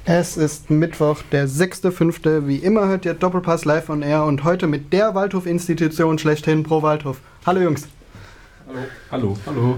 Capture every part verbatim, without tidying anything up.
Es ist Mittwoch, der sechster fünfte Wie immer hört ihr Doppelpass live on air und heute mit der Waldhof-Institution schlechthin Pro Waldhof. Hallo Jungs. Hallo. Hallo. Hallo.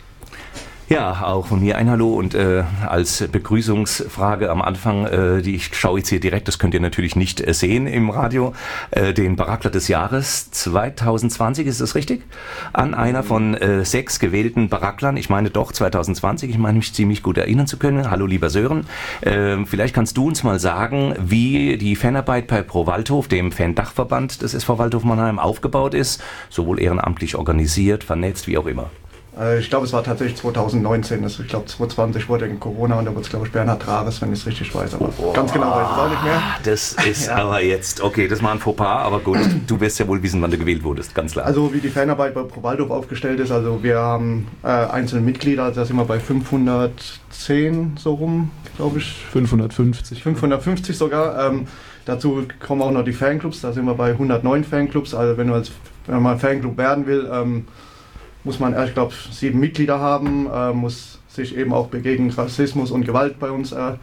Ja, auch von mir ein Hallo und äh, als Begrüßungsfrage am Anfang, äh, die ich schaue jetzt hier direkt, das könnt ihr natürlich nicht äh, sehen im Radio, äh, den Barackler des Jahres zwanzig zwanzig, ist das richtig? An einer von äh, sechs gewählten Baracklern, ich meine doch zwanzig zwanzig, ich meine mich ziemlich gut erinnern zu können. Hallo lieber Sören, äh, vielleicht kannst du uns mal sagen, wie die Fanarbeit bei Pro Waldhof, dem Fan-Dachverband des S V Waldhof Mannheim, aufgebaut ist, sowohl ehrenamtlich organisiert, vernetzt, wie auch immer. Ich glaube, es war tatsächlich zwanzig neunzehn. Also ich glaube, zwanzig zwanzig wurde in Corona und da wurde es, glaube ich, Bernhard Rares, wenn ich es richtig weiß. Aber oh, ganz genau weiß ich es auch nicht mehr. Das ist ja. aber jetzt, okay, das war ein Fauxpas, aber gut, du wirst ja wohl wissen, wann du gewählt wurdest, ganz klar. Also wie die Fanarbeit bei Pro Waldhof aufgestellt ist, also wir haben äh, einzelne Mitglieder, also da sind wir bei fünfhundertzehn so rum, glaube ich. fünfhundertfünfzig. fünfhundertfünfzig sogar. Ähm, dazu kommen auch noch die Fanclubs, da sind wir bei hundertneun Fanclubs. Also wenn, du als, wenn man Fanclub werden will, ähm, muss man, ich glaube, sieben Mitglieder haben, äh, muss sich eben auch gegen Rassismus und Gewalt bei uns äh,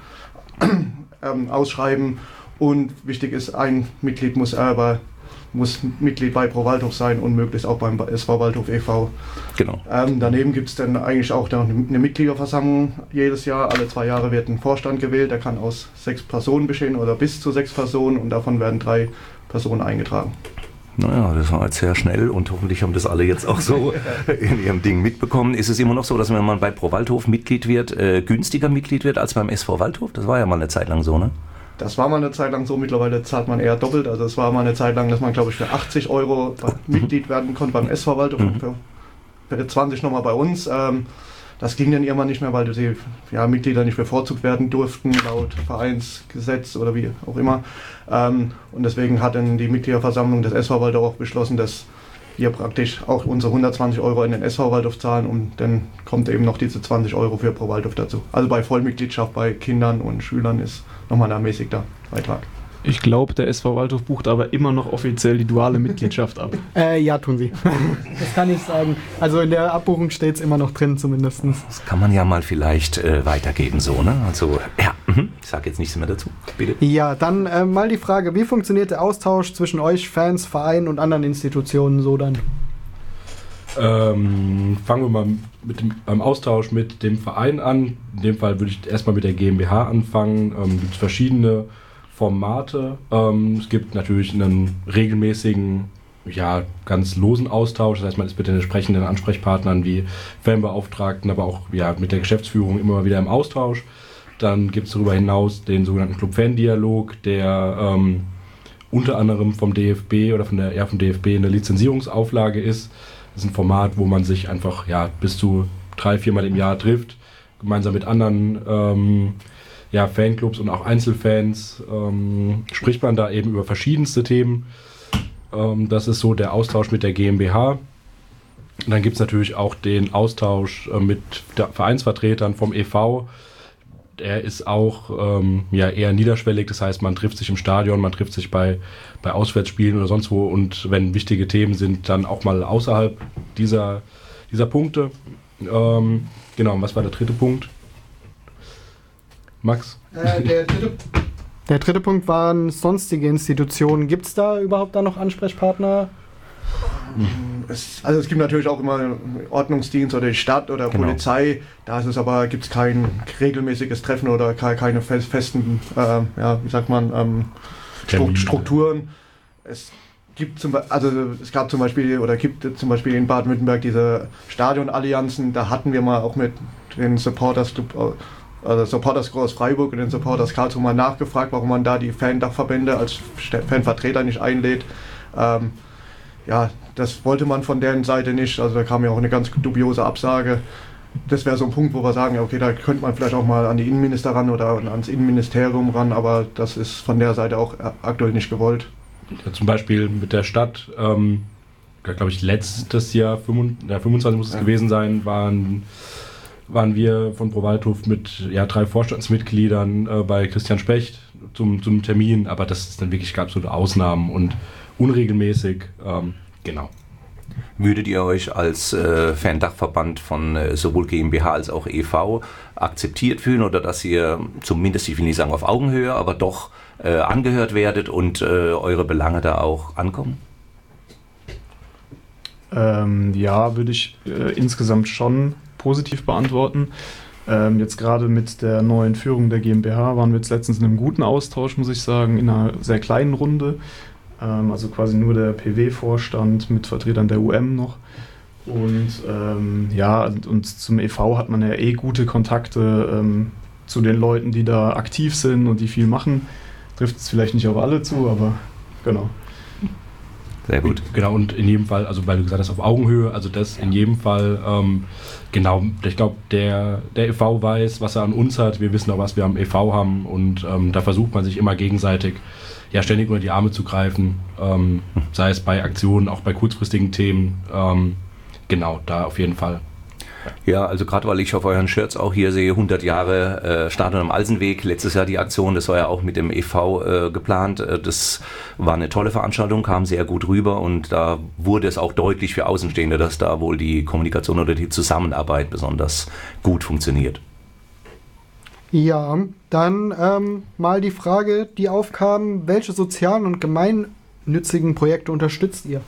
äh, ausschreiben. Und wichtig ist, ein Mitglied muss, äh, muss Mitglied bei Pro Waldhof sein und möglichst auch beim S V Waldhof e V Genau. Ähm, daneben gibt es dann eigentlich auch eine Mitgliederversammlung jedes Jahr. Alle zwei Jahre wird ein Vorstand gewählt, der kann aus sechs Personen bestehen oder bis zu sechs Personen und davon werden drei Personen eingetragen. Naja, das war jetzt sehr schnell und hoffentlich haben das alle jetzt auch so in ihrem Ding mitbekommen. Ist es immer noch so, dass wenn man bei Pro Waldhof Mitglied wird, äh, günstiger Mitglied wird als beim S V Waldhof? Das war ja mal eine Zeit lang so, ne? Das war mal eine Zeit lang so, mittlerweile zahlt man eher doppelt. Also es war mal eine Zeit lang, dass man, glaube ich, für achtzig Euro Mitglied werden konnte beim S V Waldhof und für, für zwanzig nochmal bei uns. Ähm, Das ging dann irgendwann nicht mehr, weil die ja, Mitglieder nicht bevorzugt werden durften, laut Vereinsgesetz oder wie auch immer. Ähm, und deswegen hat dann die Mitgliederversammlung des S V Waldhof auch beschlossen, dass wir praktisch auch unsere hundertzwanzig Euro in den S V Waldhof zahlen und dann kommt eben noch diese zwanzig Euro für Pro Waldhof dazu. Also bei Vollmitgliedschaft bei Kindern und Schülern ist nochmal ein ermäßigter Beitrag. Ich glaube, der S V Waldhof bucht aber immer noch offiziell die duale Mitgliedschaft ab. Äh, ja, tun sie. Das kann ich sagen. Also in der Abbuchung steht es immer noch drin zumindest. Das kann man ja mal vielleicht äh, weitergeben, so, ne? Also, ja, ich sage jetzt nichts mehr dazu, bitte. Ja, dann äh, mal die Frage, wie funktioniert der Austausch zwischen euch, Fans, Vereinen und anderen Institutionen so dann? Ähm, fangen wir mal mit dem, beim Austausch mit dem Verein an. In dem Fall würde ich erstmal mit der GmbH anfangen. Ähm, gibt es verschiedene Formate. Ähm, es gibt natürlich einen regelmäßigen, ja, ganz losen Austausch. Das heißt, man ist mit den entsprechenden Ansprechpartnern wie Fanbeauftragten, aber auch ja, mit der Geschäftsführung immer wieder im Austausch. Dann gibt es darüber hinaus den sogenannten Club-Fan-Dialog, der ähm, unter anderem vom D F B oder von der, ja, vom D F B eine Lizenzierungsauflage ist. Das ist ein Format, wo man sich einfach ja, bis zu drei, viermal im Jahr trifft, gemeinsam mit anderen ähm, ja, Fanclubs und auch Einzelfans ähm, spricht man da eben über verschiedenste Themen. Ähm, das ist so der Austausch mit der GmbH. Und dann gibt es natürlich auch den Austausch äh, mit der Vereinsvertretern vom E V. Der ist auch ähm, ja, eher niederschwellig, das heißt, man trifft sich im Stadion, man trifft sich bei, bei Auswärtsspielen oder sonst wo und wenn wichtige Themen sind, dann auch mal außerhalb dieser, dieser Punkte. Ähm, genau, und was war der dritte Punkt? Max? Äh, der, dritte, der dritte Punkt waren sonstige Institutionen. Gibt es da überhaupt da noch Ansprechpartner? Es, also es gibt natürlich auch immer Ordnungsdienst oder die Stadt oder genau. Polizei. Da ist es aber, gibt es kein regelmäßiges Treffen oder keine festen, äh, ja, wie sagt man, ähm, Stru- Strukturen. Es gibt zum, also es gab zum Beispiel oder gibt zum Beispiel in Baden-Württemberg diese Stadionallianzen. Da hatten wir mal auch mit den Supporters Club, also Supporters Club aus Freiburg und den Supporters Karlsruhe mal nachgefragt, warum man da die Fan-Dachverbände als Fanvertreter nicht einlädt. Ähm, ja, das wollte man von deren Seite nicht, also da kam ja auch eine ganz dubiose Absage. Das wäre so ein Punkt, wo wir sagen, okay, da könnte man vielleicht auch mal an die Innenminister ran oder ans Innenministerium ran, aber das ist von der Seite auch aktuell nicht gewollt. Ja, zum Beispiel mit der Stadt, ähm, glaube ich letztes Jahr, fünfundzwanzig muss es ja. gewesen sein, waren... waren wir von Pro Waldhof mit ja, drei Vorstandsmitgliedern äh, bei Christian Specht zum, zum Termin, aber das ist dann wirklich, gab so Ausnahmen und unregelmäßig, ähm, genau. würdet ihr euch als äh, Fan-Dachverband von äh, sowohl GmbH als auch e V akzeptiert fühlen oder dass ihr zumindest, ich will nicht sagen auf Augenhöhe, aber doch äh, angehört werdet und äh, eure Belange da auch ankommen? Ähm, ja, würde ich äh, insgesamt schon positiv beantworten. Ähm, jetzt gerade mit der neuen Führung der GmbH waren wir jetzt letztens in einem guten Austausch, muss ich sagen, in einer sehr kleinen Runde. Ähm, also quasi nur der P W-Vorstand mit Vertretern der U M noch. Und ähm, ja, und, und zum e V hat man ja eh gute Kontakte ähm, zu den Leuten, die da aktiv sind und die viel machen. Trifft es vielleicht nicht auf alle zu, aber genau. Sehr gut. Genau, und in jedem Fall, also weil du gesagt hast, auf Augenhöhe, also das in jedem Fall, ähm, genau, ich glaube, der, der e V weiß, was er an uns hat, wir wissen auch, was wir am e V haben und ähm, da versucht man sich immer gegenseitig ja ständig unter die Arme zu greifen, ähm, sei es bei Aktionen, auch bei kurzfristigen Themen, ähm, genau, da auf jeden Fall. Ja, also gerade weil ich auf euren Shirts auch hier sehe, hundert Jahre äh, Stadion am Alsenweg, letztes Jahr die Aktion, das war ja auch mit dem e V äh, geplant, äh, das war eine tolle Veranstaltung, kam sehr gut rüber und da wurde es auch deutlich für Außenstehende, dass da wohl die Kommunikation oder die Zusammenarbeit besonders gut funktioniert. Ja, dann ähm, mal die Frage, die aufkam, welche sozialen und gemeinnützigen Projekte unterstützt ihr?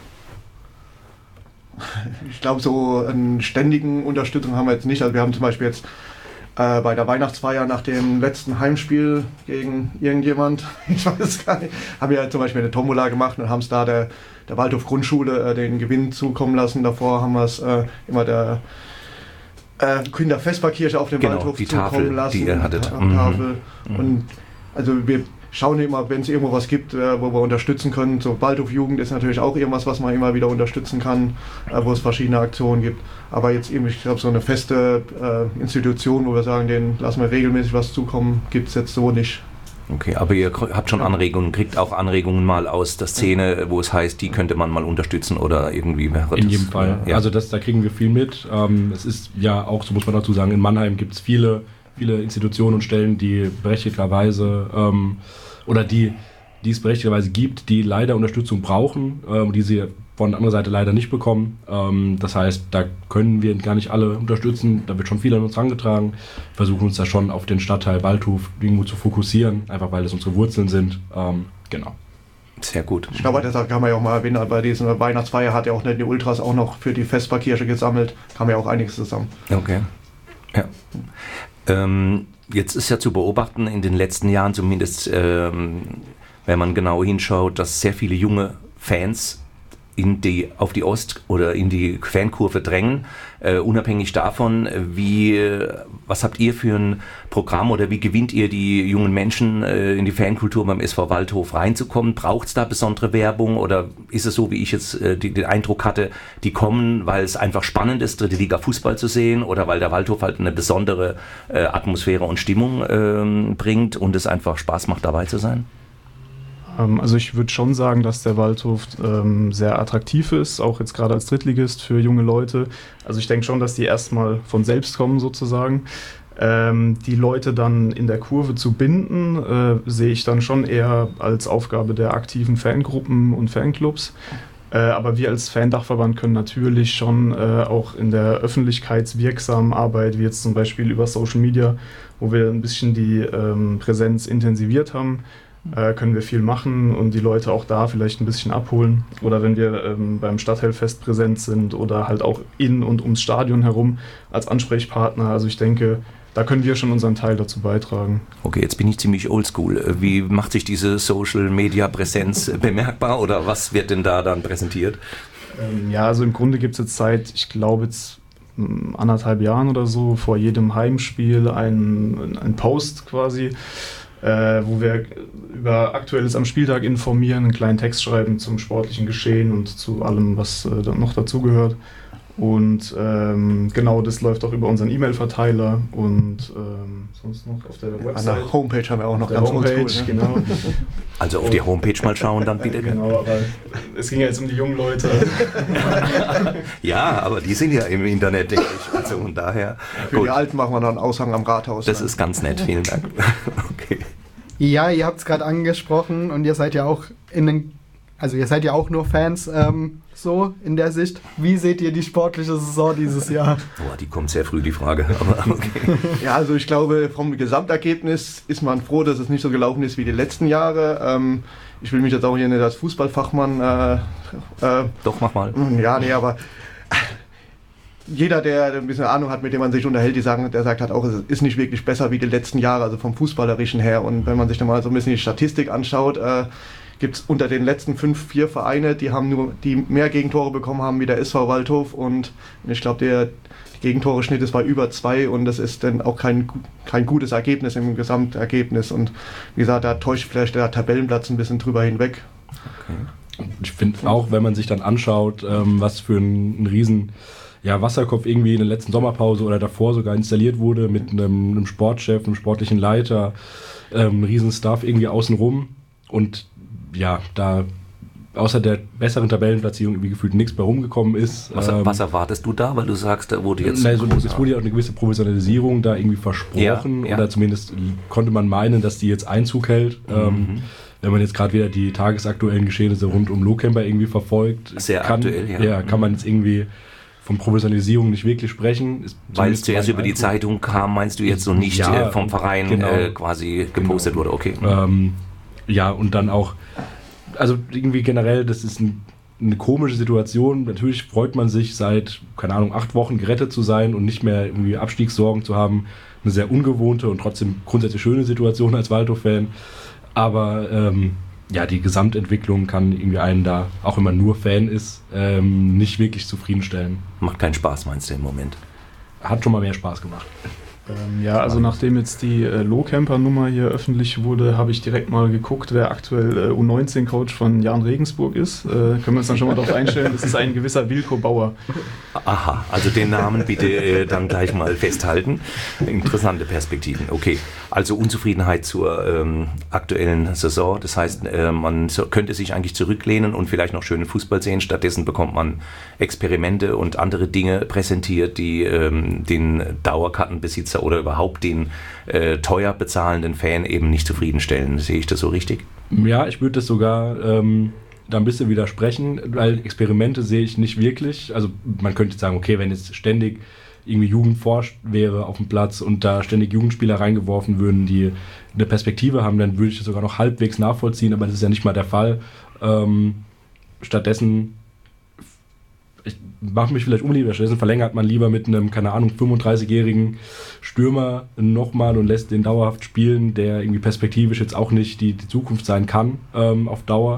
Ich glaube, so eine ständigen Unterstützung haben wir jetzt nicht. Also wir haben zum Beispiel jetzt äh, bei der Weihnachtsfeier nach dem letzten Heimspiel gegen irgendjemand, ich weiß gar nicht, haben wir zum Beispiel eine Tombola gemacht und haben es da der, der Waldhof Grundschule äh, den Gewinn zukommen lassen. Davor haben wir es äh, immer der äh, Kinderfestbarkirche auf dem genau, Waldhof die zukommen Tafel, lassen. die ihr hattet. Äh, mhm. Tafel. Und also wir schauen immer, wenn es irgendwo was gibt, äh, wo wir unterstützen können. So Waldhof Jugend ist natürlich auch irgendwas, was man immer wieder unterstützen kann, äh, wo es verschiedene Aktionen gibt. Aber jetzt eben, ich glaube, so eine feste äh, Institution, wo wir sagen, denen lassen wir regelmäßig was zukommen, gibt es jetzt so nicht. Okay, aber ihr habt schon Anregungen, kriegt auch Anregungen mal aus der Szene, wo es heißt, die könnte man mal unterstützen oder irgendwie wäre das... In jedem Fall. Ja. Also das, da kriegen wir viel mit. Ähm, es ist ja auch, so muss man dazu sagen, in Mannheim gibt es viele, viele Institutionen und Stellen, die berechtigterweise ähm, oder die, die es berechtigterweise gibt, die leider Unterstützung brauchen, ähm, die sie von der anderen Seite leider nicht bekommen. Ähm, das heißt, da können wir gar nicht alle unterstützen, da wird schon viel an uns herangetragen, versuchen uns da schon auf den Stadtteil Waldhof irgendwo zu fokussieren, einfach weil es unsere Wurzeln sind. Ähm, genau. Sehr gut. Ich glaube, das kann man ja auch mal erwähnen, bei dieser Weihnachtsfeier hat ja auch nicht die Ultras auch noch für die Vesperkirche gesammelt, kam ja auch einiges zusammen. Okay, ja. Ähm, jetzt ist ja zu beobachten, in den letzten Jahren zumindest, ähm, wenn man genau hinschaut, dass sehr viele junge Fans in die, auf die Ost- oder in die Fankurve drängen, äh, unabhängig davon, wie, was habt ihr für ein Programm oder wie gewinnt ihr die jungen Menschen äh, in die Fankultur beim S V Waldhof reinzukommen? Braucht es da besondere Werbung oder ist es so, wie ich jetzt äh, die, den Eindruck hatte, die kommen, weil es einfach spannend ist, dritte Liga Fußball zu sehen oder weil der Waldhof halt eine besondere äh, Atmosphäre und Stimmung äh, bringt und es einfach Spaß macht, dabei zu sein? Also ich würde schon sagen, dass der Waldhof ähm, sehr attraktiv ist, auch jetzt gerade als Drittligist für junge Leute. Also ich denke schon, dass die erstmal von selbst kommen sozusagen. Ähm, die Leute dann in der Kurve zu binden, äh, sehe ich dann schon eher als Aufgabe der aktiven Fangruppen und Fanclubs. Äh, aber wir als Fan-Dachverband können natürlich schon äh, auch in der öffentlichkeitswirksamen Arbeit, wie jetzt zum Beispiel über Social Media, wo wir ein bisschen die ähm, Präsenz intensiviert haben, Äh, können wir viel machen und die Leute auch da vielleicht ein bisschen abholen. Oder wenn wir ähm, beim Stadtteilfest präsent sind oder halt auch in und ums Stadion herum als Ansprechpartner. Also ich denke, da können wir schon unseren Teil dazu beitragen. Okay, jetzt bin ich ziemlich oldschool. Wie macht sich diese Social-Media-Präsenz bemerkbar oder was wird denn da dann präsentiert? Ähm, ja, also im Grunde gibt es jetzt seit, ich glaube jetzt anderthalb Jahren oder so, vor jedem Heimspiel ein, ein Post quasi, Äh, wo wir über Aktuelles am Spieltag informieren, einen kleinen Text schreiben zum sportlichen Geschehen und zu allem, was äh, dann noch dazugehört. Und ähm, genau, das läuft auch über unseren E-Mail-Verteiler und ähm, sonst noch auf der Website. An der Homepage haben wir auch noch ganz Homepage, oldschool, ne? Genau. Also auf die Homepage mal schauen, dann bitte. Äh, genau, aber es ging ja jetzt um die jungen Leute. Ja, aber die sind ja im Internet, denke ich. Also von daher. Für gut. Die Alten machen wir noch einen Aushang am Rathaus. Das dann. Ist ganz nett, vielen Dank. Okay. Ja, ihr habt es gerade angesprochen und ihr seid ja auch in den also ihr seid ja auch nur Fans, ähm, so in der Sicht. Wie seht ihr die sportliche Saison dieses Jahr? Boah, die kommt sehr früh, die Frage. Aber okay. Ja, also ich glaube, vom Gesamtergebnis ist man froh, dass es nicht so gelaufen ist wie die letzten Jahre. Ähm, ich will mich jetzt auch hier nicht als Fußballfachmann... Äh, äh, Doch, mach mal. Ja, nee, aber... Jeder, der ein bisschen Ahnung hat, mit dem man sich unterhält, die sagen, der sagt halt auch, es ist nicht wirklich besser wie die letzten Jahre, also vom Fußballerischen her. Und wenn man sich dann mal so ein bisschen die Statistik anschaut, äh, gibt es unter den letzten fünf, vier Vereine, die haben nur, die mehr Gegentore bekommen haben wie der S V Waldhof. Und ich glaube, der Gegentore-Schnitt ist bei über zwei und das ist dann auch kein, kein gutes Ergebnis im Gesamtergebnis. Und wie gesagt, da täuscht vielleicht der Tabellenplatz ein bisschen drüber hinweg. Okay. Ich finde auch, wenn man sich dann anschaut, ähm, was für ein, ein riesen... ja, Wasserkopf irgendwie in der letzten Sommerpause oder davor sogar installiert wurde mit einem, einem Sportchef, einem sportlichen Leiter, ähm, einem riesen Staff irgendwie außenrum und ja, da außer der besseren Tabellenplatzierung irgendwie gefühlt nichts mehr rumgekommen ist. Was, ähm, was erwartest du da? Weil du sagst, da wurde jetzt... Also, es wurde ja auch eine gewisse Professionalisierung da irgendwie versprochen ja, ja. oder zumindest konnte man meinen, dass die jetzt Einzug hält. Mhm. Ähm, wenn man jetzt gerade wieder die tagesaktuellen Geschehnisse rund um Lohkämper irgendwie verfolgt, sehr kann, aktuell, ja. ja, kann man jetzt irgendwie von Professionalisierung nicht wirklich sprechen. Weil es zuerst über die Zeitung kam, meinst du jetzt so nicht ja, äh, vom Verein genau. äh, quasi gepostet genau. wurde? Okay. Ähm, ja, und dann auch, also irgendwie generell, das ist ein, eine komische Situation. Natürlich freut man sich seit, keine Ahnung, acht Wochen gerettet zu sein und nicht mehr irgendwie Abstiegssorgen zu haben. Eine sehr ungewohnte und trotzdem grundsätzlich schöne Situation als Waldhof-Fan. Aber ähm, ja, die Gesamtentwicklung kann irgendwie einen da, auch wenn man nur Fan ist, ähm, nicht wirklich zufriedenstellen. Macht keinen Spaß, meinst du im Moment? Hat schon mal mehr Spaß gemacht. Ähm, ja, also nachdem jetzt die äh, Lohkämper-Nummer hier öffentlich wurde, habe ich direkt mal geguckt, wer aktuell äh, U neunzehn Coach von Jan Regensburg ist. Äh, können wir uns dann schon mal darauf einstellen, das ist ein gewisser Wilko Bauer. Aha, also den Namen bitte äh, dann gleich mal festhalten. Interessante Perspektiven. Okay, also Unzufriedenheit zur ähm, aktuellen Saison. Das heißt, äh, man so, könnte sich eigentlich zurücklehnen und vielleicht noch schönen Fußball sehen. Stattdessen bekommt man Experimente und andere Dinge präsentiert, die ähm, den Dauerkartenbesitzer oder überhaupt den äh, teuer bezahlenden Fan eben nicht zufriedenstellen. Sehe ich das so richtig? Ja, ich würde das sogar ähm, da ein bisschen widersprechen, weil Experimente sehe ich nicht wirklich. Also man könnte sagen, okay, wenn jetzt ständig irgendwie Jugend forscht wäre auf dem Platz und da ständig Jugendspieler reingeworfen würden, die eine Perspektive haben, dann würde ich das sogar noch halbwegs nachvollziehen, aber das ist ja nicht mal der Fall. Ähm, stattdessen ich mache mich vielleicht unlieber, stattdessen verlängert man lieber mit einem, keine Ahnung, fünfunddreißigjährigen Stürmer nochmal und lässt den dauerhaft spielen, der irgendwie perspektivisch jetzt auch nicht die, die Zukunft sein kann ähm, auf Dauer.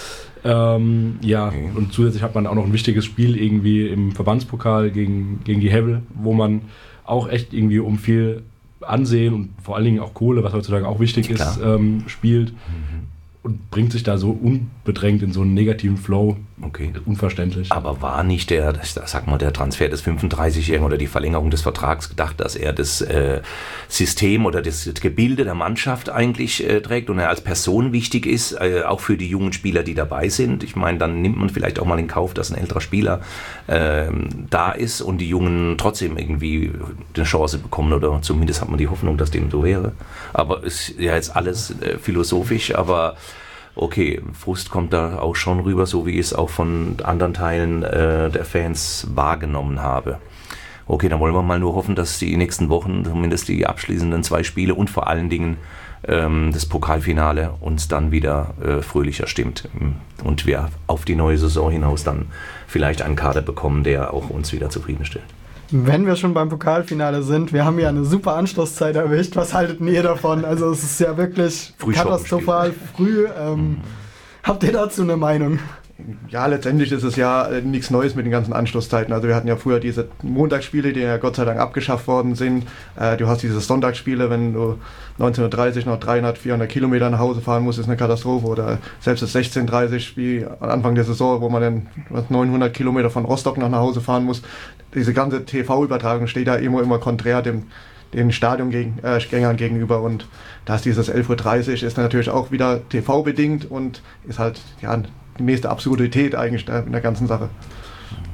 Ähm, ja, okay. Und zusätzlich hat man auch noch ein wichtiges Spiel irgendwie im Verbandspokal gegen, gegen die Hebbel, wo man auch echt irgendwie um viel Ansehen und vor allen Dingen auch Kohle, was heutzutage auch wichtig Klar. ist, ähm, spielt. Mhm. Und bringt sich da so unbedrängt in so einen negativen Flow. Okay. Unverständlich. Aber war nicht der, das, sag mal, der Transfer des fünfunddreißigjährigen oder die Verlängerung des Vertrags gedacht, dass er das äh, System oder das Gebilde der Mannschaft eigentlich äh, trägt und er als Person wichtig ist, äh, auch für die jungen Spieler, die dabei sind? Ich meine, dann nimmt man vielleicht auch mal in Kauf, dass ein älterer Spieler äh, da ist und die Jungen trotzdem irgendwie eine Chance bekommen oder zumindest hat man die Hoffnung, dass dem so wäre. Aber es ist ja jetzt alles äh, philosophisch, aber okay, Frust kommt da auch schon rüber, so wie ich es auch von anderen Teilen äh, der Fans wahrgenommen habe. Okay, dann wollen wir mal nur hoffen, dass die nächsten Wochen, zumindest die abschließenden zwei Spiele und vor allen Dingen ähm, das Pokalfinale uns dann wieder äh, fröhlicher stimmt und wir auf die neue Saison hinaus dann vielleicht einen Kader bekommen, der auch uns wieder zufriedenstellt. Wenn wir schon beim Pokalfinale sind, wir haben ja eine super Anschlusszeit erwischt. Was haltet ihr davon? Also es ist ja wirklich katastrophal früh. Ähm, mhm. Habt ihr dazu eine Meinung? Ja, letztendlich ist es ja äh, nichts Neues mit den ganzen Anschlusszeiten. Also wir hatten ja früher diese Montagsspiele, die ja Gott sei Dank abgeschafft worden sind. Äh, du hast diese Sonntagsspiele, wenn du neunzehn Uhr dreißig noch dreihundert, vierhundert Kilometer nach Hause fahren musst, ist eine Katastrophe. Oder selbst das sechzehn Uhr dreißig Spiel am Anfang der Saison, wo man dann neunhundert Kilometer von Rostock noch nach Hause fahren muss. Diese ganze T V-Übertragung steht da immer, immer konträr dem den Stadiongängern äh, gegenüber und da ist dieses elf Uhr dreißig ist natürlich auch wieder T V-bedingt und ist halt ja die nächste Absurdität eigentlich in der ganzen Sache.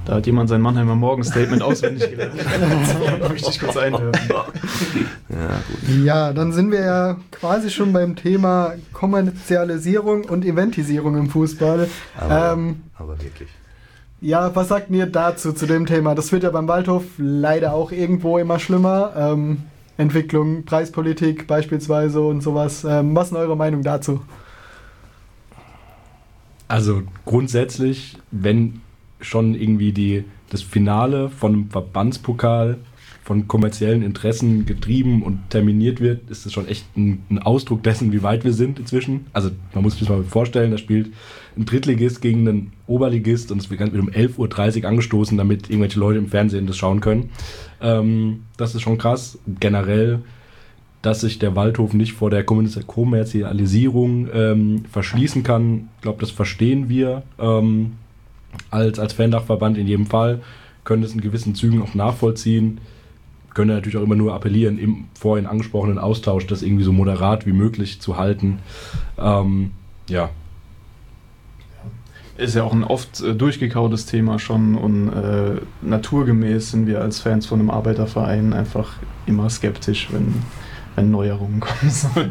Da hat jemand sein Mannheimer Morgen-Statement auswendig gelernt. Da möchte ich kurz einhören. Ja, gut. Ja, dann sind wir ja quasi schon beim Thema Kommerzialisierung und Eventisierung im Fußball. Aber, ähm, aber wirklich. Ja, was sagt ihr dazu, zu dem Thema? Das wird ja beim Waldhof leider auch irgendwo immer schlimmer. Ähm, Entwicklung, Preispolitik beispielsweise und sowas. Ähm, was ist eure Meinung dazu? Also grundsätzlich, wenn schon irgendwie die, das Finale von einem Verbandspokal von kommerziellen Interessen getrieben und terminiert wird, ist das schon echt ein, ein Ausdruck dessen, wie weit wir sind inzwischen. Also man muss sich mal vorstellen, da spielt ein Drittligist gegen einen Oberligist und es wird um elf Uhr dreißig angestoßen, damit irgendwelche Leute im Fernsehen das schauen können. Ähm, das ist schon krass. Generell, dass sich der Waldhof nicht vor der Kommerzialisierung ähm, verschließen kann, ich glaube, das verstehen wir ähm, als, als Fan-Dachverband in jedem Fall, können es in gewissen Zügen auch nachvollziehen, können natürlich auch immer nur appellieren, im vorhin angesprochenen Austausch, das irgendwie so moderat wie möglich zu halten. Ähm, ja. Ist ja auch ein oft äh, durchgekautes Thema schon und äh, naturgemäß sind wir als Fans von einem Arbeiterverein einfach immer skeptisch, wenn, wenn Neuerungen kommen sollen.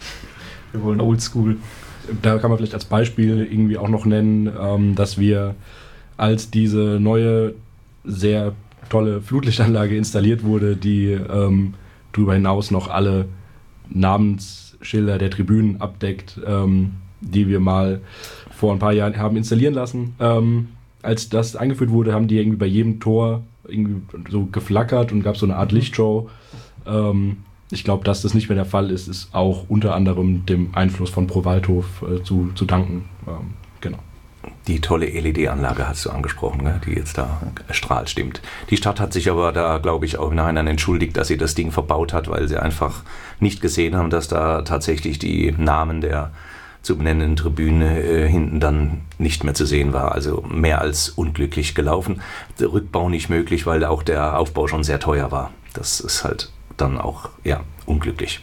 Wir wollen Oldschool. Da kann man vielleicht als Beispiel irgendwie auch noch nennen, ähm, dass wir, als diese neue, sehr tolle Flutlichtanlage installiert wurde, die ähm, darüber hinaus noch alle Namensschilder der Tribünen abdeckt, ähm, die wir mal vor ein paar Jahren haben installieren lassen. Ähm, als das eingeführt wurde, haben die irgendwie bei jedem Tor irgendwie so geflackert und gab so eine Art Lichtshow. Ähm, ich glaube, dass das nicht mehr der Fall ist, ist auch unter anderem dem Einfluss von Pro Waldhof äh, zu, zu danken. Ähm, genau. Die tolle L E D-Anlage hast du angesprochen, ne, die jetzt da strahlt, stimmt. Die Stadt hat sich aber da, glaube ich, auch im Nachhinein entschuldigt, dass sie das Ding verbaut hat, weil sie einfach nicht gesehen haben, dass da tatsächlich die Namen der zu benennenden Tribüne äh, hinten dann nicht mehr zu sehen war. Also mehr als unglücklich gelaufen. Der Rückbau nicht möglich, weil auch der Aufbau schon sehr teuer war. Das ist halt dann auch, ja, unglücklich.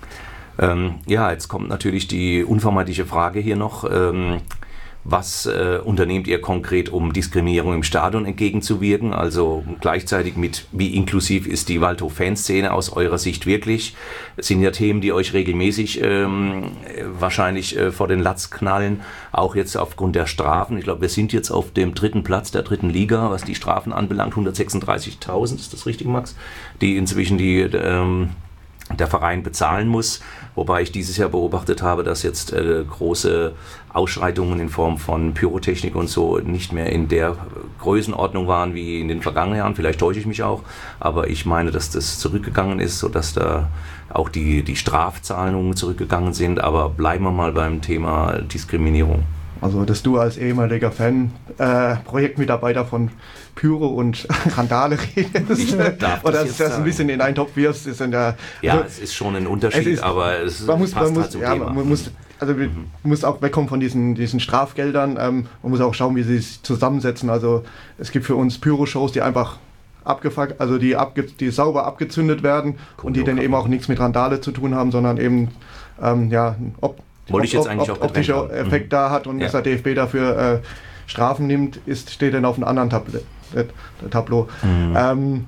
Ähm, ja, jetzt kommt natürlich die unvermeidliche Frage hier noch. Ähm, Was äh, unternehmt ihr konkret, um Diskriminierung im Stadion entgegenzuwirken? Also gleichzeitig mit, wie inklusiv ist die Waldhof-Fanszene aus eurer Sicht wirklich? Das sind ja Themen, die euch regelmäßig ähm, wahrscheinlich äh, vor den Latz knallen, auch jetzt aufgrund der Strafen. Ich glaube, wir sind jetzt auf dem dritten Platz der dritten Liga, was die Strafen anbelangt, hundertsechsunddreißigtausend, ist das richtig, Max? Die inzwischen die... Ähm, der Verein bezahlen muss, wobei ich dieses Jahr beobachtet habe, dass jetzt äh, große Ausschreitungen in Form von Pyrotechnik und so nicht mehr in der Größenordnung waren wie in den vergangenen Jahren. Vielleicht täusche ich mich auch, aber ich meine, dass das zurückgegangen ist, sodass da auch die, die Strafzahlungen zurückgegangen sind. Aber bleiben wir mal beim Thema Diskriminierung. Also, dass du als ehemaliger Fan, äh, Projektmitarbeiter von Pyro und Randale redest, oder dass du das ein bisschen in einen Topf wirfst, ist in der... Ja, also, es ist schon ein Unterschied, es ist, aber es man muss, passt man muss, halt zum ja, Thema. Man muss, also mhm. man muss auch wegkommen von diesen, diesen Strafgeldern, ähm, man muss auch schauen, wie sie sich zusammensetzen. Also es gibt für uns Pyro-Shows, die einfach abgefuckt, also die, abge, die sauber abgezündet werden cool, und die dann eben auch nichts mit Randale zu tun haben, sondern eben, ähm, ja, ob Wollte ich jetzt eigentlich auch optischer Effekt mhm. da hat und ja. dass der D F B dafür äh, Strafen nimmt, ist, steht dann auf einem anderen Tablet, äh, Tableau. Mhm. Ähm,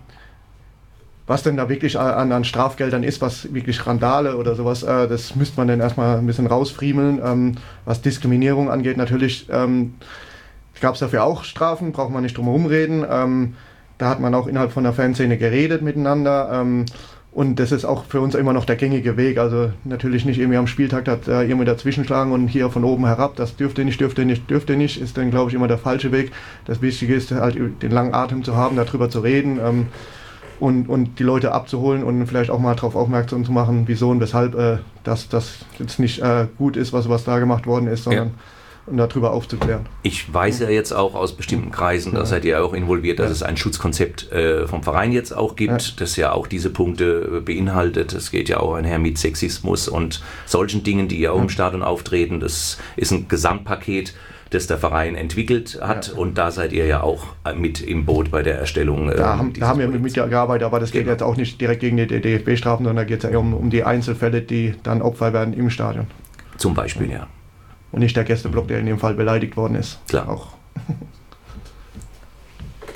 was denn da wirklich an, an Strafgeldern ist, was wirklich Randale oder sowas, äh, das müsste man dann erstmal ein bisschen rausfriemeln. Ähm, was Diskriminierung angeht, natürlich ähm, gab es dafür auch Strafen, braucht man nicht drum herum reden. Ähm, da hat man auch innerhalb von der Fanszene geredet miteinander. Ähm, Und das ist auch für uns immer noch der gängige Weg. Also natürlich nicht irgendwie am Spieltag da äh, irgendwie dazwischen schlagen und hier von oben herab, das dürfte nicht, dürfte nicht, dürfte nicht, ist dann, glaube ich, immer der falsche Weg. Das Wichtige ist halt den langen Atem zu haben, darüber zu reden ähm, und, und die Leute abzuholen und vielleicht auch mal darauf aufmerksam zu machen, wieso und weshalb äh, das, das jetzt nicht äh, gut ist, was, was da gemacht worden ist, sondern... Ja. Um darüber aufzuklären. Ich weiß ja jetzt auch aus bestimmten Kreisen, da seid ihr auch involviert, dass ja. es ein Schutzkonzept äh, vom Verein jetzt auch gibt, ja. das ja auch diese Punkte beinhaltet. Es geht ja auch einher mit Sexismus und solchen Dingen, die ja auch ja. im Stadion auftreten. Das ist ein Gesamtpaket, das der Verein entwickelt hat ja. und da seid ihr ja auch mit im Boot bei der Erstellung. Äh, da haben, da haben wir mitgearbeitet, aber das geht genau. jetzt auch nicht direkt gegen die D F B-Strafen, sondern da geht es ja um, um die Einzelfälle, die dann Opfer werden im Stadion. Zum Beispiel, ja. Und nicht der Gästeblock, der in dem Fall beleidigt worden ist. Klar. Auch.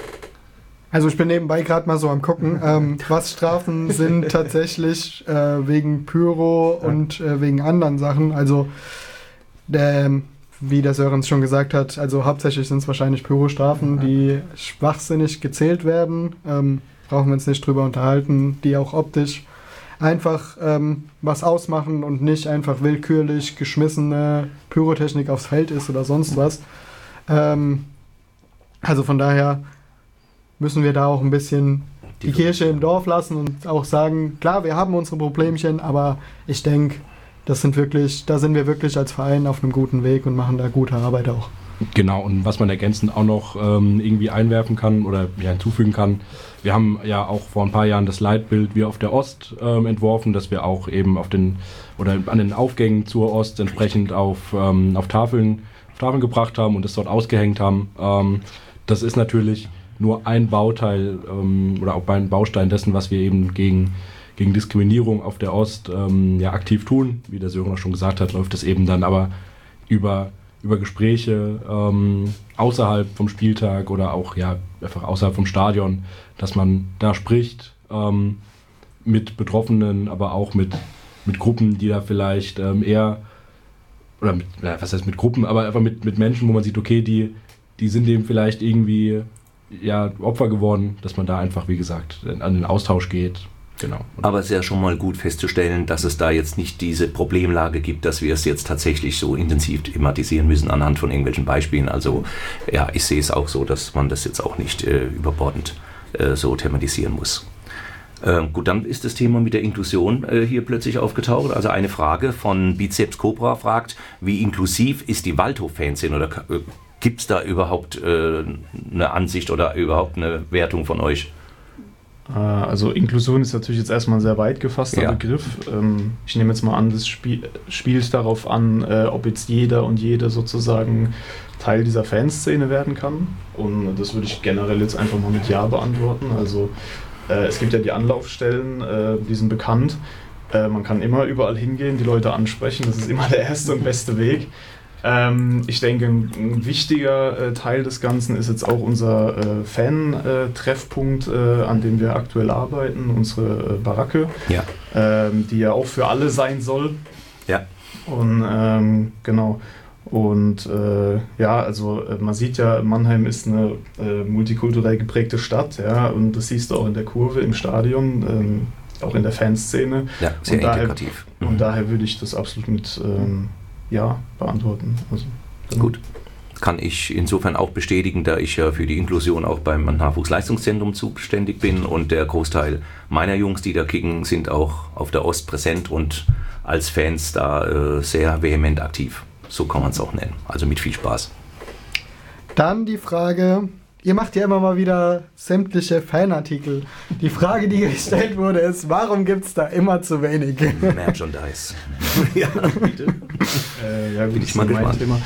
Also ich bin nebenbei gerade mal so am gucken, ähm, was Strafen sind tatsächlich äh, wegen Pyro ja. und äh, wegen anderen Sachen. Also der, wie der Sörens schon gesagt hat, also hauptsächlich sind es wahrscheinlich Pyro-Strafen, die schwachsinnig gezählt werden. Ähm, brauchen wir uns nicht drüber unterhalten, die auch optisch einfach ähm, was ausmachen und nicht einfach willkürlich geschmissene Pyrotechnik aufs Feld ist oder sonst was. Ähm, also von daher müssen wir da auch ein bisschen die, die Kirche im Dorf lassen und auch sagen, klar, wir haben unsere Problemchen, aber ich denke, das sind wirklich, da sind wir wirklich als Verein auf einem guten Weg und machen da gute Arbeit auch. Genau, und was man ergänzend auch noch ähm, irgendwie einwerfen kann oder ja, hinzufügen kann, wir haben ja auch vor ein paar Jahren das Leitbild Wir auf der Ost ähm, entworfen, dass wir auch eben auf den oder an den Aufgängen zur Ost entsprechend auf, ähm, auf Tafeln, auf Tafeln gebracht haben und das dort ausgehängt haben. Ähm, das ist natürlich nur ein Bauteil ähm, oder auch ein Baustein dessen, was wir eben gegen, gegen Diskriminierung auf der Ost ähm, ja, aktiv tun. Wie der Sören auch schon gesagt hat, läuft das eben dann aber über über Gespräche ähm, außerhalb vom Spieltag oder auch ja einfach außerhalb vom Stadion, dass man da spricht ähm, mit Betroffenen, aber auch mit, mit Gruppen, die da vielleicht ähm, eher, oder mit, ja, was heißt mit Gruppen, aber einfach mit, mit Menschen, wo man sieht, okay, die, die sind dem vielleicht irgendwie ja, Opfer geworden, dass man da einfach, wie gesagt, an den Austausch geht. Genau. Aber es ist ja schon mal gut festzustellen, dass es da jetzt nicht diese Problemlage gibt, dass wir es jetzt tatsächlich so intensiv thematisieren müssen anhand von irgendwelchen Beispielen. Also ja, ich sehe es auch so, dass man das jetzt auch nicht äh, überbordend äh, so thematisieren muss. Ähm, gut, dann ist das Thema mit der Inklusion äh, hier plötzlich aufgetaucht. Also eine Frage von Bizeps Cobra fragt, wie inklusiv ist die Waldhof-Fanszene oder äh, gibt es da überhaupt äh, eine Ansicht oder überhaupt eine Wertung von euch? Also Inklusion ist natürlich jetzt erstmal ein sehr weit gefasster ja. Begriff. Ich nehme jetzt mal an, das Spiel, spielt darauf an, ob jetzt jeder und jede sozusagen Teil dieser Fanszene werden kann. Und das würde ich generell jetzt einfach mal mit Ja beantworten. Also es gibt ja die Anlaufstellen, die sind bekannt. Man kann immer überall hingehen, die Leute ansprechen. Das ist immer der erste und beste Weg. Ähm, ich denke, ein, ein wichtiger äh, Teil des Ganzen ist jetzt auch unser äh, Fan-Treffpunkt, äh, an dem wir aktuell arbeiten, unsere äh, Baracke, ja. ähm, die ja auch für alle sein soll. Ja. Und ähm, genau. Und äh, ja, also äh, man sieht ja, Mannheim ist eine äh, multikulturell geprägte Stadt, ja, und das siehst du auch in der Kurve, im Stadion, ähm, auch in der Fanszene. Ja, sehr und daher, integrativ. Mhm. Und daher würde ich das absolut mit ähm, Ja beantworten. Also, genau. Gut, kann ich insofern auch bestätigen, da ich ja für die Inklusion auch beim Nachwuchsleistungszentrum zuständig bin und der Großteil meiner Jungs, die da kicken, sind auch auf der Ost präsent und als Fans da äh, sehr vehement aktiv. So kann man es auch nennen. Also mit viel Spaß. Dann die Frage, ihr macht ja immer mal wieder sämtliche Fanartikel. Die Frage, die gestellt wurde, ist, warum gibt es da immer zu wenig? Merchandise. Ja, bitte. Äh, ja, gut, bin ich mal gespannt. Thema.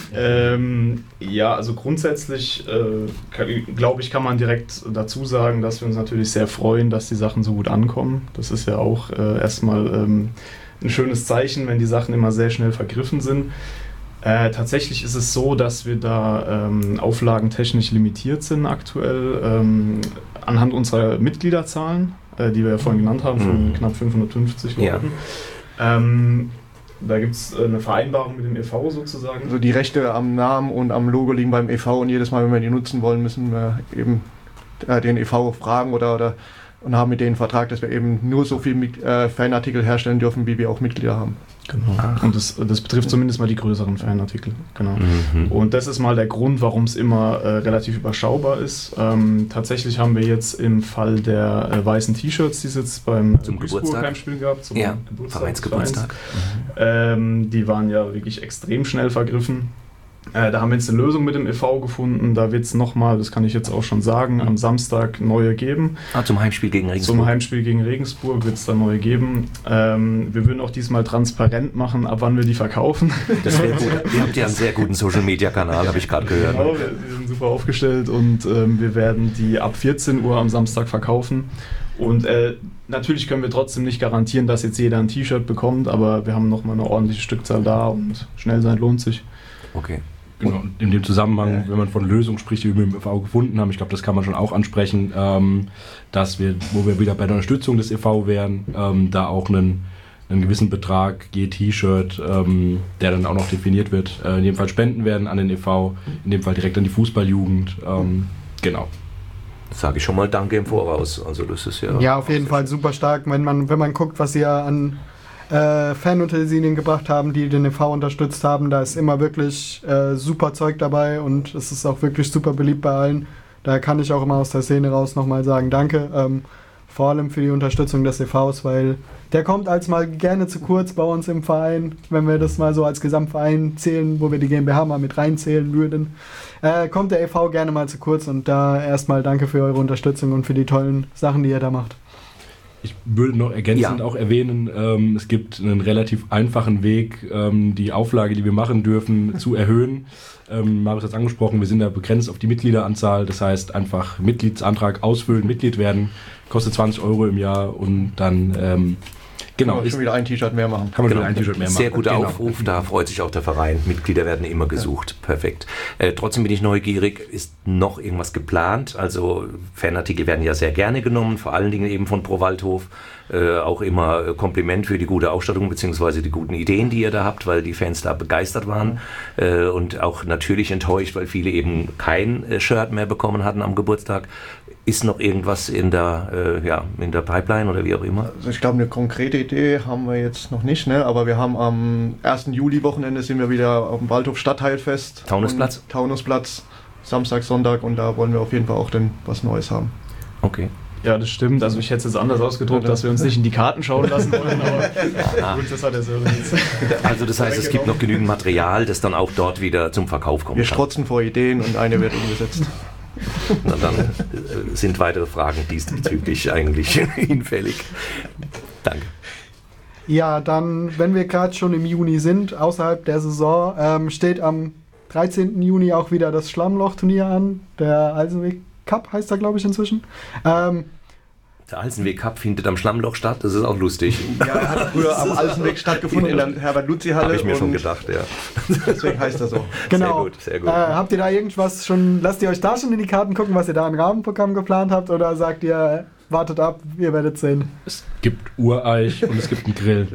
ähm, ja, also grundsätzlich äh, glaube ich, kann man direkt dazu sagen, dass wir uns natürlich sehr freuen, dass die Sachen so gut ankommen. Das ist ja auch äh, erstmal ähm, ein schönes Zeichen, wenn die Sachen immer sehr schnell vergriffen sind. Äh, tatsächlich ist es so, dass wir da ähm, auflagentechnisch limitiert sind aktuell ähm, anhand unserer Mitgliederzahlen, äh, die wir ja vorhin genannt haben, von mhm. knapp fünfhundertfünfzig Leuten. Ja. Ähm, da gibt es eine Vereinbarung mit dem E V sozusagen. Also die Rechte am Namen und am Logo liegen beim E V und jedes Mal, wenn wir die nutzen wollen, müssen wir eben äh, den E V fragen oder, oder und haben mit denen einen Vertrag, dass wir eben nur so viel mit, äh, Fanartikel herstellen dürfen, wie wir auch Mitglieder haben. Genau. Ach. Und das, das betrifft zumindest mal die größeren Fanartikel. Genau. Mhm. Und das ist mal der Grund, warum es immer äh, relativ überschaubar ist. Ähm, tatsächlich haben wir jetzt im Fall der äh, weißen T-Shirts, die es jetzt beim zum Geburtstag Heimspiel gab, zum ja, Geburtstag, Vereinsgeburtstag. Mhm. Ähm, die waren ja wirklich extrem schnell vergriffen. Äh, da haben wir jetzt eine Lösung mit dem E V gefunden. Da wird es nochmal, das kann ich jetzt auch schon sagen, am Samstag neue geben. Ah, zum Heimspiel gegen Regensburg. Zum Heimspiel gegen Regensburg wird es da neue geben. Ähm, wir würden auch diesmal transparent machen, ab wann wir die verkaufen. Das wäre gut. Ihr habt ja einen sehr guten Social-Media-Kanal, habe ich gerade gehört. Genau, wir, wir sind super aufgestellt und ähm, wir werden die ab vierzehn Uhr am Samstag verkaufen. Und äh, natürlich können wir trotzdem nicht garantieren, dass jetzt jeder ein T-Shirt bekommt, aber wir haben nochmal eine ordentliche Stückzahl da und schnell sein lohnt sich. Okay. Genau, in dem Zusammenhang, wenn man von Lösungen spricht, die wir mit dem E V gefunden haben, ich glaube, das kann man schon auch ansprechen, ähm, dass wir, wo wir wieder bei der Unterstützung des E V wären, ähm, da auch einen, einen gewissen Betrag je T-Shirt, ähm, der dann auch noch definiert wird, äh, in dem Fall spenden werden an den E V, in dem Fall direkt an die Fußballjugend, ähm, genau. Sage ich schon mal Danke im Voraus. Also das ist ja. Ja, auf jeden Fall super stark, wenn man, wenn man guckt, was ihr an äh, Fanutensilien gebracht haben, die den E V unterstützt haben. Da ist immer wirklich äh, super Zeug dabei und es ist auch wirklich super beliebt bei allen. Da kann ich auch immer aus der Szene raus nochmal sagen, danke. Ähm, vor allem für die Unterstützung des E Vs, weil der kommt als mal gerne zu kurz bei uns im Verein, wenn wir das mal so als Gesamtverein zählen, wo wir die GmbH mal mit reinzählen würden. Äh, kommt der E V gerne mal zu kurz und da erstmal danke für eure Unterstützung und für die tollen Sachen, die ihr da macht. Ich würde noch ergänzend Ja. auch erwähnen, ähm, es gibt einen relativ einfachen Weg, ähm, die Auflage, die wir machen dürfen, zu erhöhen. Ähm, Marius hat es angesprochen, wir sind da begrenzt auf die Mitgliederanzahl. Das heißt, einfach Mitgliedsantrag ausfüllen, Mitglied werden, kostet zwanzig Euro im Jahr und dann ähm, genau, Kann man ist, schon wieder ein T-Shirt mehr machen. kann man Genau. wieder ein T-Shirt mehr machen. Sehr guter Genau. Aufruf, da freut sich auch der Verein. Mitglieder werden immer gesucht. Perfekt. Äh, trotzdem bin ich neugierig, ist noch irgendwas geplant? Also Fanartikel werden ja sehr gerne genommen, vor allen Dingen eben von Pro Waldhof. Äh, auch immer äh, Kompliment für die gute Ausstattung bzw. die guten Ideen, die ihr da habt, weil die Fans da begeistert waren äh, und auch natürlich enttäuscht, weil viele eben kein äh, Shirt mehr bekommen hatten am Geburtstag. Ist noch irgendwas in der, äh, ja, in der Pipeline oder wie auch immer? Also ich glaube, eine konkrete Idee haben wir jetzt noch nicht, ne? Aber wir haben am ersten Juli-Wochenende sind wir wieder auf dem Waldhof Stadtteilfest. Taunusplatz? Und Taunusplatz, Samstag, Sonntag und da wollen wir auf jeden Fall auch dann was Neues haben. Okay. Ja, das stimmt. Also ich hätte es jetzt anders ausgedruckt, dass wir uns nicht in die Karten schauen lassen wollen, aber gut, das hat der Sören jetzt. Also das heißt, es gibt noch genügend Material, das dann auch dort wieder zum Verkauf kommen Wir kann. strotzen vor Ideen und eine wird umgesetzt. Na, dann äh, sind weitere Fragen diesbezüglich eigentlich hinfällig. Danke. Ja, dann, wenn wir gerade schon im Juni sind, außerhalb der Saison, ähm, steht am dreizehnten Juni auch wieder das Schlammloch-Turnier an. Der Eisenweg Cup heißt er, glaube ich, inzwischen. Ähm, Der Alsenweg Cup findet am Schlammloch statt, das ist auch lustig. Ja, er hat früher am Alsenweg stattgefunden, in der Herbert-Luzzi-Halle. Habe ich mir schon und gedacht, ja. Deswegen heißt er so. genau. Sehr gut, sehr gut. Äh, habt ihr da irgendwas schon, lasst ihr euch da schon in die Karten gucken, was ihr da an Rahmenprogramm geplant habt, oder sagt ihr, wartet ab, ihr werdet sehen? Es gibt Ureich und es gibt einen Grill.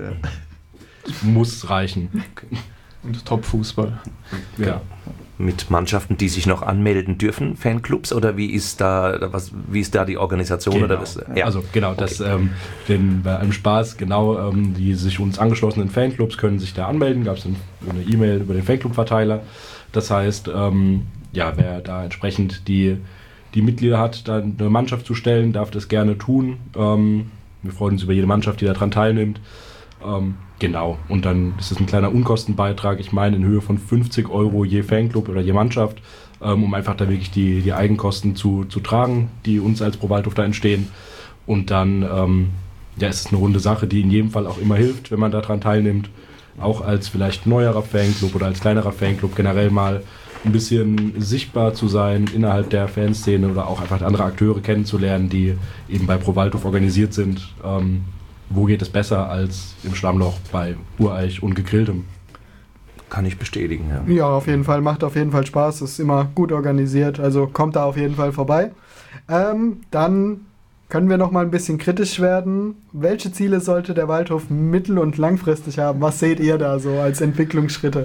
Es muss reichen. Und Top-Fußball. Ja. Mit Mannschaften, die sich noch anmelden dürfen, Fanclubs, oder wie ist da, was, wie ist da die Organisation? Genau. Oder was? Ja. Also genau, das ähm, denn bei einem Spaß, genau, ähm, die sich uns angeschlossenen Fanclubs können sich da anmelden. Gab es eine E-Mail über den Fanclub-Verteiler. Das heißt, ähm, ja, wer da entsprechend die, die Mitglieder hat, dann eine Mannschaft zu stellen, darf das gerne tun. Ähm, wir freuen uns über jede Mannschaft, die daran teilnimmt. Ähm, genau, und dann ist es ein kleiner Unkostenbeitrag, ich meine in Höhe von fünfzig Euro je Fanclub oder je Mannschaft, ähm, um einfach da wirklich die, die Eigenkosten zu, zu tragen, die uns als Pro Waldhof da entstehen. Und dann ähm, ja, ist es eine runde Sache, die in jedem Fall auch immer hilft, wenn man daran teilnimmt. Auch als vielleicht neuerer Fanclub oder als kleinerer Fanclub generell mal ein bisschen sichtbar zu sein innerhalb der Fanszene oder auch einfach andere Akteure kennenzulernen, die eben bei Pro Waldhof organisiert sind. Ähm, Wo geht es besser als im Schlammloch bei Ureich und Gegrilltem? Kann ich bestätigen, ja. Ja, auf jeden Fall, macht auf jeden Fall Spaß, ist immer gut organisiert, also kommt da auf jeden Fall vorbei. Ähm, dann können wir noch mal ein bisschen kritisch werden. Welche Ziele sollte der Waldhof mittel- und langfristig haben? Was seht ihr da so als Entwicklungsschritte?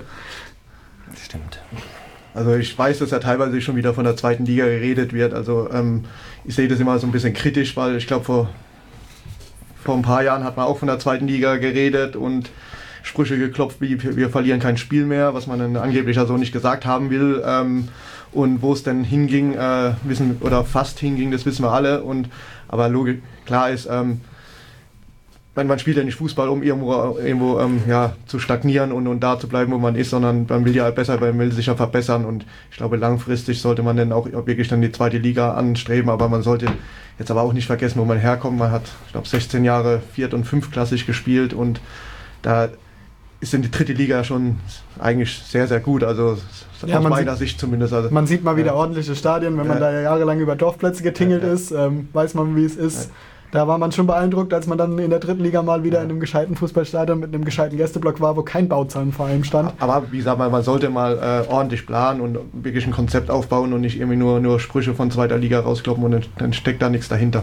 Stimmt. Also ich weiß, dass ja teilweise schon wieder von der zweiten Liga geredet wird. Also ähm, ich sehe das immer so ein bisschen kritisch, weil ich glaube, vor, vor ein paar Jahren hat man auch von der zweiten Liga geredet und Sprüche geklopft, wie wir verlieren kein Spiel mehr, was man dann angeblich ja so nicht gesagt haben will. Ähm, und wo es denn hinging, äh, wissen oder fast hinging, das wissen wir alle. Und aber logisch, klar ist, ähm, man, man spielt ja nicht Fußball, um irgendwo, irgendwo ähm, ja, zu stagnieren und, und da zu bleiben, wo man ist, sondern man will ja besser, man will sich ja verbessern. Und ich glaube, langfristig sollte man dann auch wirklich dann die zweite Liga anstreben, aber man sollte jetzt aber auch nicht vergessen, wo man herkommt. Man hat, ich glaube, sechzehn Jahre viert- und fünftklassig gespielt und da ist in die dritte Liga schon eigentlich sehr, sehr gut, also Ja, aus man meiner sieht- Sicht zumindest. Also, Man sieht mal wieder Ja. ordentliche Stadien, wenn man Ja. da jahrelang über Dorfplätze getingelt Ja, ja. ist, ähm, weiß man, wie es ist. Da war man schon beeindruckt, als man dann in der dritten Liga mal wieder in einem gescheiten Fußballstadion mit einem gescheiten Gästeblock war, wo kein Bauzahnverein stand. Aber wie gesagt, man sollte mal äh, ordentlich planen und wirklich ein Konzept aufbauen und nicht irgendwie nur, nur Sprüche von zweiter Liga rauskloppen und dann, dann steckt da nichts dahinter.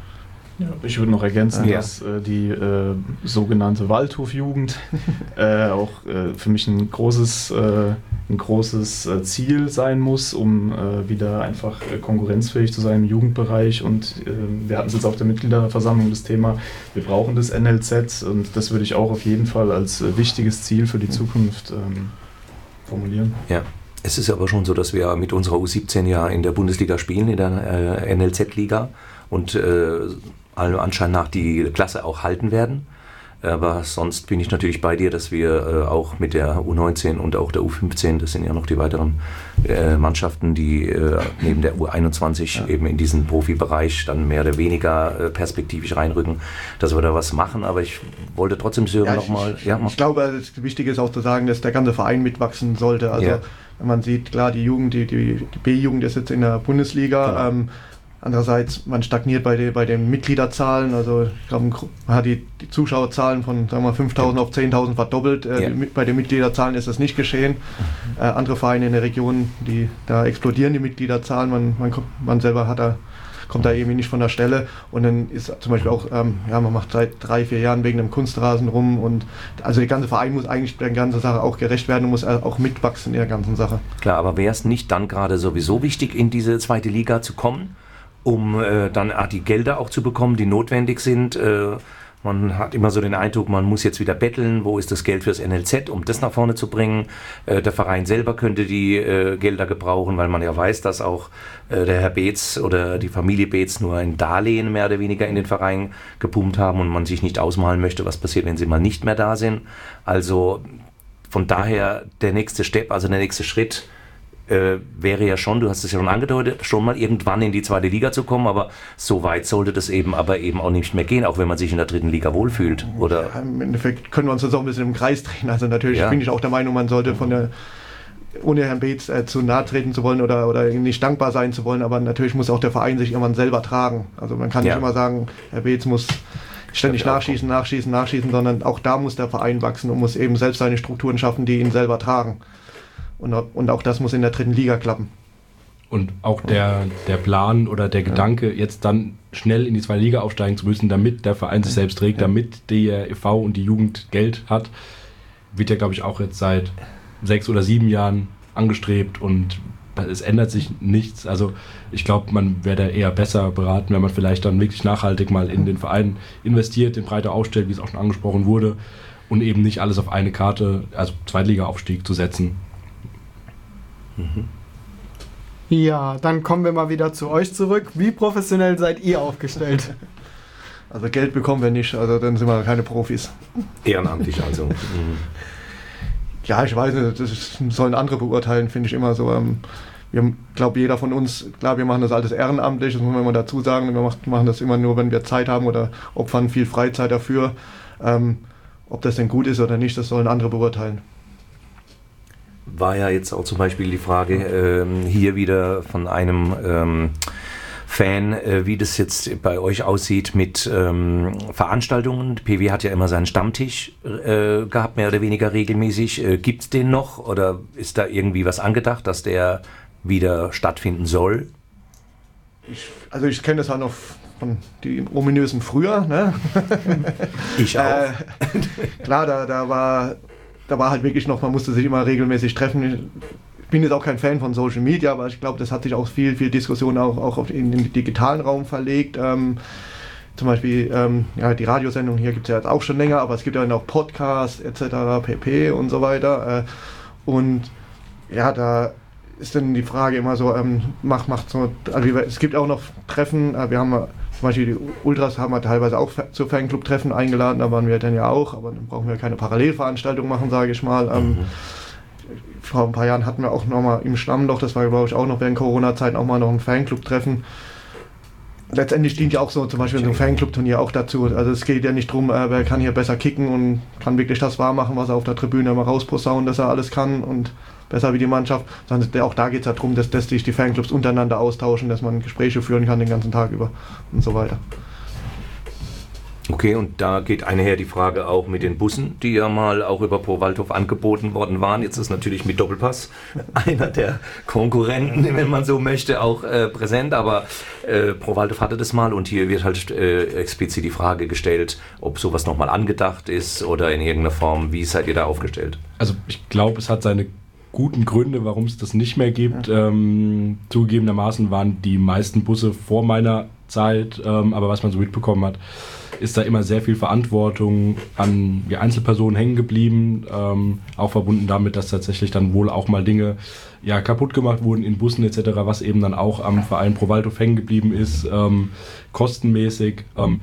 Ja, ich würde noch ergänzen, ja. dass äh, die äh, sogenannte Waldhofjugend äh, auch äh, für mich ein großes, äh, ein großes äh, Ziel sein muss, um äh, wieder einfach äh, konkurrenzfähig zu sein im Jugendbereich. Und äh, wir hatten es jetzt auf der Mitgliederversammlung das Thema, wir brauchen das N L Z und das würde ich auch auf jeden Fall als äh, wichtiges Ziel für die Zukunft ähm, formulieren. Ja. Es ist aber schon so, dass wir mit unserer U siebzehn ja in der Bundesliga spielen, in der äh, N L Z-Liga und äh, allem Anschein nach die Klasse auch halten werden. Aber sonst bin ich natürlich bei dir, dass wir äh, auch mit der U neunzehn und auch der U fünfzehn, das sind ja noch die weiteren äh, Mannschaften, die äh, neben der U einundzwanzig ja. eben in diesen Profibereich dann mehr oder weniger äh, perspektivisch reinrücken, dass wir da was machen. Aber ich wollte trotzdem Sören ja, nochmal... Ich, ja, ich glaube, das Wichtige ist auch zu sagen, dass der ganze Verein mitwachsen sollte. Also ja. wenn man sieht, klar, die Jugend, die, die, die B-Jugend ist jetzt in der Bundesliga, genau. ähm, andererseits, man stagniert bei, den, bei den Mitgliederzahlen. Also ich glaube, man hat die, die Zuschauerzahlen von sagen wir, fünftausend auf zehntausend verdoppelt. Äh, ja. die, bei den Mitgliederzahlen ist das nicht geschehen. Äh, andere Vereine in der Region, die, da explodieren die Mitgliederzahlen. Man, man, man selber hat da, kommt da irgendwie nicht von der Stelle. Und dann ist zum Beispiel auch, ähm, ja, man macht seit drei, vier Jahren wegen einem Kunstrasen rum. Und also der ganze Verein muss eigentlich der ganzen Sache auch gerecht werden und muss auch mitwachsen in der ganzen Sache. Klar, aber wäre es nicht dann gerade sowieso wichtig, in diese zweite Liga zu kommen? Um äh, dann ah, die Gelder auch zu bekommen, die notwendig sind. Äh, man hat immer so den Eindruck, man muss jetzt wieder betteln, wo ist das Geld fürs N L Z, um das nach vorne zu bringen. Äh, der Verein selber könnte die äh, Gelder gebrauchen, weil man ja weiß, dass auch äh, der Herr Beetz oder die Familie Beetz nur ein Darlehen mehr oder weniger in den Verein gepumpt haben und man sich nicht ausmalen möchte, was passiert, wenn sie mal nicht mehr da sind. Also von daher der nächste Step, also der nächste Schritt, Äh, wäre ja schon, du hast es ja schon angedeutet, schon mal irgendwann in die zweite Liga zu kommen, aber so weit sollte das eben aber eben auch nicht mehr gehen, auch wenn man sich in der dritten Liga wohlfühlt, oder? Ja, im Endeffekt können wir uns das auch ein bisschen im Kreis drehen, also natürlich ja. bin ich auch der Meinung, man sollte von der, ohne Herrn Beetz äh, zu nahe treten zu wollen oder, oder nicht dankbar sein zu wollen, aber natürlich muss auch der Verein sich irgendwann selber tragen, also man kann ja. nicht immer sagen, Herr Beetz muss ständig nachschießen, nachschießen, nachschießen, sondern auch da muss der Verein wachsen und muss eben selbst seine Strukturen schaffen, die ihn selber tragen. Und, und auch das muss in der dritten Liga klappen. Und auch der, der Plan oder der Gedanke, ja. jetzt dann schnell in die zweite Liga aufsteigen zu müssen, damit der Verein sich selbst trägt, ja. damit der E V und die Jugend Geld hat, wird ja, glaube ich, auch jetzt seit sechs oder sieben Jahren angestrebt und es ändert sich nichts. Also ich glaube, man wäre da eher besser beraten, wenn man vielleicht dann wirklich nachhaltig mal in den Verein investiert, den breiter aufstellt, wie es auch schon angesprochen wurde, und eben nicht alles auf eine Karte, also Zweitliga-Aufstieg zu setzen. Mhm. Ja, dann kommen wir mal wieder zu euch zurück. Wie professionell seid ihr aufgestellt? Also Geld bekommen wir nicht, also dann sind wir keine Profis. Ehrenamtlich also. Mhm. Ja, ich weiß nicht, das sollen andere beurteilen, finde ich immer so. Ähm, wir, glaube jeder von uns, klar, wir machen das alles ehrenamtlich, das muss man immer dazu sagen. Wir machen das immer nur, wenn wir Zeit haben oder opfern viel Freizeit dafür. Ähm, ob das denn gut ist oder nicht, das sollen andere beurteilen. War ja jetzt auch zum Beispiel die Frage ähm, hier wieder von einem ähm, Fan, äh, wie das jetzt bei euch aussieht mit ähm, Veranstaltungen. P W hat ja immer seinen Stammtisch äh, gehabt, mehr oder weniger regelmäßig. Äh, gibt es den noch oder ist da irgendwie was angedacht, dass der wieder stattfinden soll? Ich, also ich kenne das halt noch von die ominösen früher. Ne? Ich auch. äh, klar, da, da war... Da war halt wirklich noch, man musste sich immer regelmäßig treffen. Ich bin jetzt auch kein Fan von Social Media, aber ich glaube, das hat sich auch viel, viel Diskussion auch, auch auf in den digitalen Raum verlegt. Ähm, zum Beispiel ähm, ja, die Radiosendung hier gibt es ja jetzt auch schon länger, aber es gibt ja auch Podcasts et cetera pp. Und so weiter. Äh, und ja, da ist dann die Frage immer so, ähm, macht, macht so, also es gibt auch noch Treffen, äh, wir haben zum Beispiel die Ultras haben wir teilweise auch zu Fanclub-Treffen eingeladen, da waren wir dann ja auch, aber dann brauchen wir keine Parallelveranstaltung machen, sage ich mal. Ähm, mhm. Vor ein paar Jahren hatten wir auch nochmal im Stammloch, das war glaube ich auch noch während Corona-Zeiten auch mal noch ein Fanclub-Treffen. Letztendlich dient ja auch so zum Beispiel so ein Fanclub-Turnier auch dazu. Also es geht ja nicht darum, äh, wer kann hier besser kicken und kann wirklich das wahr machen, was er auf der Tribüne mal rausposaunen, dass er alles kann und besser wie die Mannschaft, sondern auch da geht es ja darum, dass, dass sich die Fanclubs untereinander austauschen, dass man Gespräche führen kann den ganzen Tag über und so weiter. Okay, und da geht einher die Frage auch mit den Bussen, die ja mal auch über Pro Waldhof angeboten worden waren. Jetzt ist natürlich mit Doppelpass einer der Konkurrenten, wenn man so möchte, auch äh, präsent. Aber äh, Pro Waldhof hatte das mal und hier wird halt äh, explizit die Frage gestellt, ob sowas nochmal angedacht ist oder in irgendeiner Form. Wie seid ihr da aufgestellt? Also ich glaube, es hat seine guten Gründe, warum es das nicht mehr gibt. Ja. Ähm, zugegebenermaßen waren die meisten Busse vor meiner Zeit, ähm, aber was man so mitbekommen hat, ist da immer sehr viel Verantwortung an die Einzelpersonen hängen geblieben, ähm, auch verbunden damit, dass tatsächlich dann wohl auch mal Dinge ja, kaputt gemacht wurden in Bussen et cetera, was eben dann auch am Verein Pro Waldhof hängen geblieben ist, ähm, kostenmäßig. Ähm,